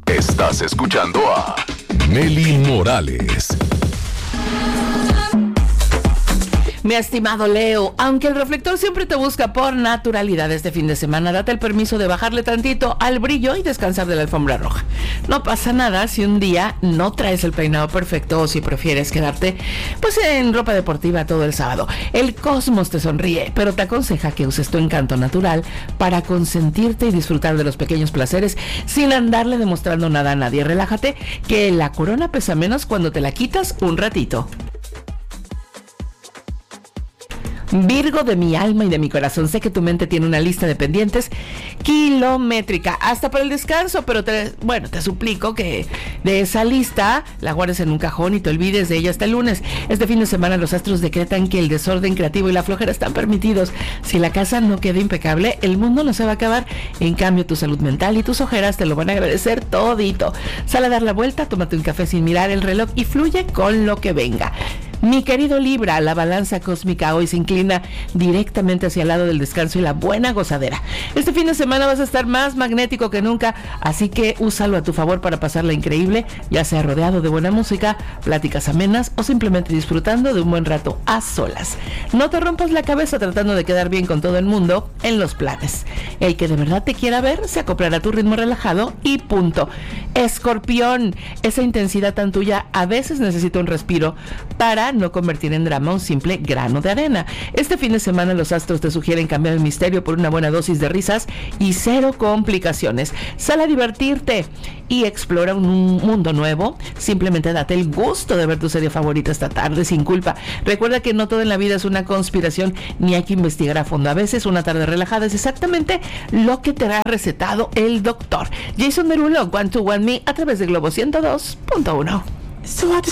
Estás escuchando a Meli Morales. Mi estimado Leo, aunque el reflector siempre te busca por naturalidad este fin de semana, date el permiso de bajarle tantito al brillo y descansar de la alfombra roja. No pasa nada si un día no traes el peinado perfecto o si prefieres quedarte pues en ropa deportiva todo el sábado. El cosmos te sonríe, pero te aconseja que uses tu encanto natural para consentirte y disfrutar de los pequeños placeres sin andarle demostrando nada a nadie. Relájate, que la corona pesa menos cuando te la quitas un ratito. Virgo de mi alma y de mi corazón, sé que tu mente tiene una lista de pendientes kilométrica, hasta para el descanso, pero te suplico que de esa lista la guardes en un cajón y te olvides de ella hasta el lunes. Este fin de semana los astros decretan que el desorden creativo y la flojera están permitidos. Si la casa no queda impecable, el mundo no se va a acabar. En cambio, tu salud mental y tus ojeras te lo van a agradecer todito. Sal a dar la vuelta, tómate un café sin mirar el reloj y fluye con lo que venga. Mi querido Libra, la balanza cósmica hoy se inclina directamente hacia el lado del descanso y la buena gozadera. Este fin de semana vas a estar más magnético que nunca, así que úsalo a tu favor para pasarla increíble, ya sea rodeado de buena música, pláticas amenas o simplemente disfrutando de un buen rato a solas. No te rompas la cabeza tratando de quedar bien con todo el mundo en los planes. El que de verdad te quiera ver se acoplará a tu ritmo relajado y punto. Escorpión, esa intensidad tan tuya a veces necesita un respiro para no convertir en drama un simple grano de arena. Este fin de semana los astros te sugieren cambiar el misterio por una buena dosis de risas y cero complicaciones. Sal a divertirte y explora un mundo nuevo. Simplemente date el gusto de ver tu serie favorita esta tarde sin culpa. Recuerda que no todo en la vida es una conspiración ni hay que investigar a fondo. A veces una tarde relajada es exactamente lo que te ha recetado el doctor. Jason Derulo, One to One Me, a través de Globo 102.1.